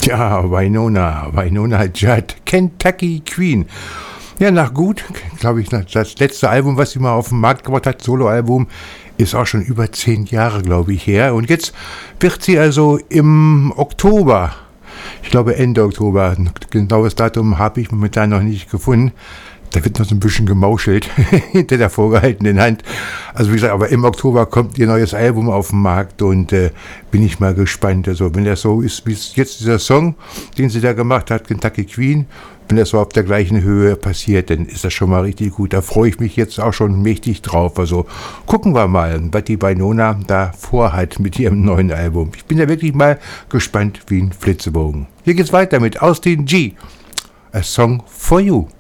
Ja, Wynonna Judd, Kentucky Queen. Ja, nach gut, glaube ich, das letzte Album, was sie mal auf den Markt gebracht hat, Soloalbum, ist auch schon über 10 Jahre, glaube ich, her. Und jetzt wird sie also im Oktober, ich glaube Ende Oktober, ein genaues Datum habe ich momentan noch nicht gefunden. Da wird noch so ein bisschen gemauschelt hinter der vorgehaltenen Hand. Also wie gesagt, aber im Oktober kommt ihr neues Album auf den Markt und bin ich mal gespannt. Also wenn das so ist, wie jetzt dieser Song, den sie da gemacht hat, Kentucky Queen, wenn das so auf der gleichen Höhe passiert, dann ist das schon mal richtig gut. Da freue ich mich jetzt auch schon mächtig drauf. Also gucken wir mal, was die Wynonna da vorhat mit ihrem neuen Album. Ich bin da wirklich mal gespannt wie ein Flitzebogen. Hier geht's weiter mit Austin G. A Song for You.